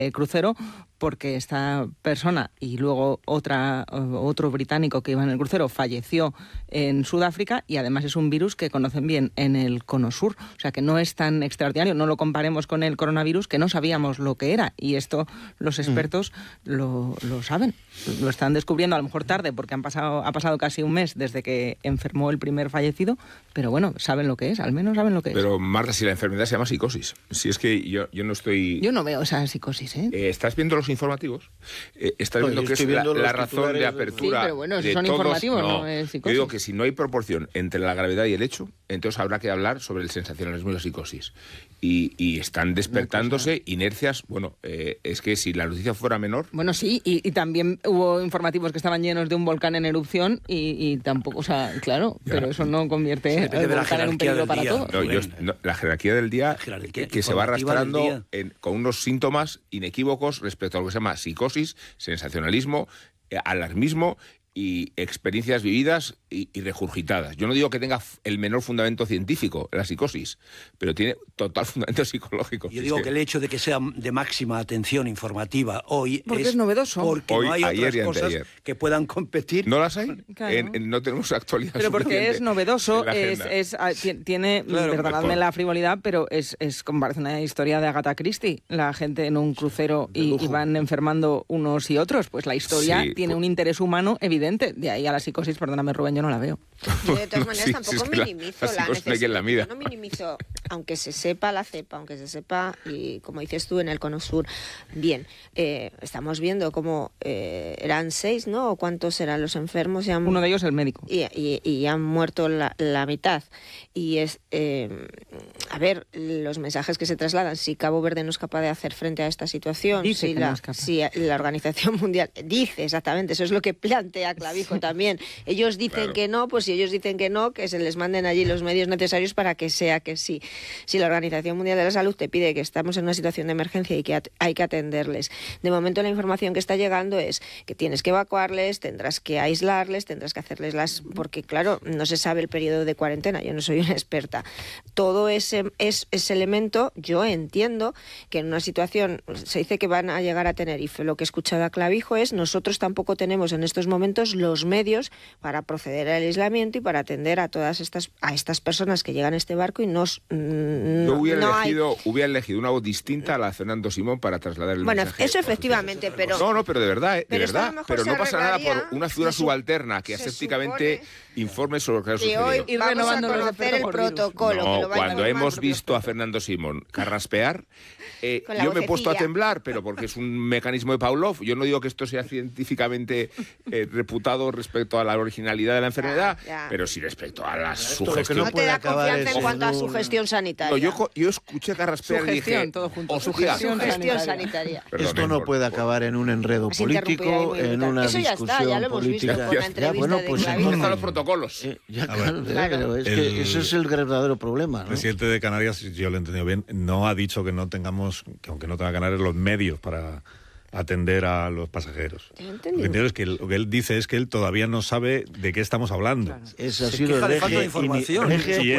crucero, porque esta persona y luego otro británico que iba en el crucero falleció en Sudáfrica, y además es un virus que conocen bien en el Cono Sur. O sea que no es tan extraordinario, no lo comparemos con el coronavirus, que no sabíamos lo que era, y esto los expertos lo saben, lo están descubriendo, a lo mejor tarde, porque ha pasado casi un mes desde que enfermó el primer fallecido, pero bueno, saben lo que es, al menos saben lo que es. Pero Marta, si la enfermedad se llama psicosis, si es que yo no estoy... Yo no veo esa psicosis, ¿eh? ¿Estás viendo los informativos? ¿Estás viendo que es la razón de apertura? Sí, pero bueno, de son todos? informativos, no es psicosis. Yo digo que si no hay proporción entre la gravedad y el hecho, entonces habrá que hablar sobre el sensacionalismo y la psicosis. Y están despertándose inercias. Bueno, es que si la noticia fuera menor... Bueno, sí, y también hubo informativos que estaban llenos de un volcán en erupción y tampoco, o sea, claro, pero eso no convierte el volcán en un peligro para todos. La jerarquía del día que se va arrastrando con unos síntomas inequívocos respecto a lo que se llama psicosis, sensacionalismo, alarmismo y experiencias vividas y regurgitadas. Yo no digo que tenga el menor fundamento científico la psicosis, pero tiene total fundamento psicológico. Yo digo que el hecho de que sea de máxima atención informativa hoy porque es novedoso. Porque hoy, no hay ayer otras cosas que puedan competir. ¿No las hay? Claro. No tenemos actualidad. Pero porque es novedoso, tiene, claro, perdonadme la frivolidad, pero es como parece una historia de Agatha Christie. La gente en un crucero y van enfermando unos y otros. Pues la historia tiene un interés humano evidente. De ahí a la psicosis, perdóname Rubén, yo no la veo. Yo de todas maneras tampoco minimizo la necesidad. Yo no minimizo, aunque se sepa la cepa, aunque se sepa, y como dices tú, en el Cono Sur, bien, estamos viendo cómo eran 6, ¿no? ¿O cuántos eran los enfermos? Uno de ellos el médico. Y han muerto la mitad. Y a ver, los mensajes que se trasladan, si Cabo Verde no es capaz de hacer frente a esta situación, si la Organización Mundial dice exactamente, eso es lo que plantea Clavijo también. Ellos dicen que no, pues si ellos dicen que no, que se les manden allí los medios necesarios para que sea que sí. Si la Organización Mundial de la Salud te pide que estamos en una situación de emergencia y que hay que atenderles, de momento la información que está llegando es que tienes que evacuarles, tendrás que aislarles, tendrás que hacerles porque claro, no se sabe el periodo de cuarentena, yo no soy una experta. Todo ese elemento, yo entiendo que en una situación, se dice que van a llegar a Tenerife, lo que he escuchado a Clavijo es, nosotros tampoco tenemos en estos momentos los medios para proceder al aislamiento y para atender a todas estas personas que llegan a este barco y yo hubiera elegido una voz distinta a la de Fernando Simón para trasladar el mensaje. Bueno, eso efectivamente, pero... No, pero de verdad, pero no pasa nada por una figura subalterna que asépticamente informe sobre lo que ha sucedido. Hoy vamos a conocer el protocolo. No, cuando hemos visto a Fernando Simón carraspear, yo me he puesto a temblar, pero porque es un mecanismo de Pavlov. Yo no digo que esto sea científicamente reputado respecto a la originalidad de la enfermedad, pero sí respecto a la sugestión. No te da confianza en cuanto a su gestión sanitaria. No, yo escuché carraspear y dije... todo junto. Sugestión sanitaria. Esto no puede acabar en un enredo político, en una discusión política. Bueno, pues están los protocolos. Pero es que ese es el verdadero problema, ¿no? El presidente de Canarias, si yo lo he entendido bien, no ha dicho que no tengamos, que aunque no tenga Canarias, los medios para atender a los pasajeros. Lo que él dice es que él todavía no sabe de qué estamos hablando. Claro. Eso ha sido el falta de información.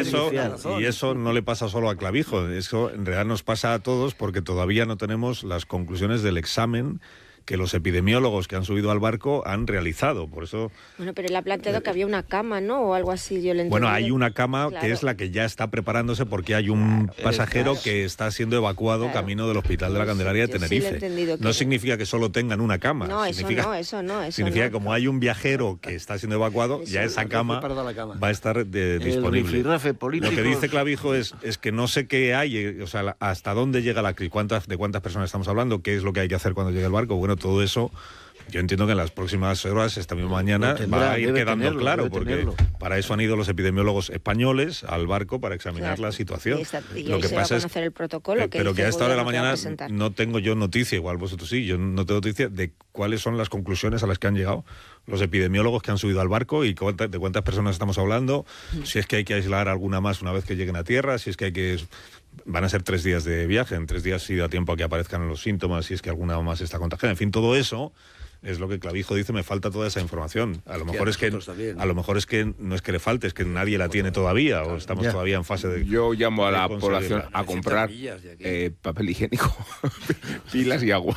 Y eso no le pasa solo a Clavijo, eso en realidad nos pasa a todos porque todavía no tenemos las conclusiones del examen que los epidemiólogos que han subido al barco han realizado, por eso... Bueno, pero él ha planteado que había una cama, ¿no? O algo así, yo le entiendo. Bueno, hay una cama que es la que ya está preparándose porque hay un pasajero que está siendo evacuado camino del Hospital de la Candelaria de Tenerife. No significa que solo tengan una cama. No, significa que como hay un viajero que está siendo evacuado, ya esa cama va a estar disponible. Lo que dice Clavijo es que no sé qué hay, o sea, hasta dónde llega la crisis, de cuántas personas estamos hablando, qué es lo que hay que hacer cuando llegue el barco. Bueno, todo eso yo entiendo que en las próximas horas, esta misma mañana, va a ir quedando claro, porque para eso han ido los epidemiólogos españoles al barco para examinar la situación. Lo que pasa es el protocolo pero que a esta hora de la mañana no tengo yo noticia, igual vosotros sí, yo no tengo noticia de cuáles son las conclusiones a las que han llegado los epidemiólogos que han subido al barco y de cuántas personas estamos hablando, si es que hay que aislar alguna más una vez que lleguen a tierra, si es que hay que... Van a ser 3 días de viaje, en 3 días sí da tiempo a que aparezcan los síntomas, si es que alguna más está contagiada. En fin, todo eso es lo que Clavijo dice, me falta toda esa información. A lo mejor es que no es que le falte, es que nadie la tiene todavía, o estamos todavía en fase de... Yo llamo a la población a comprar papel higiénico, pilas y agua.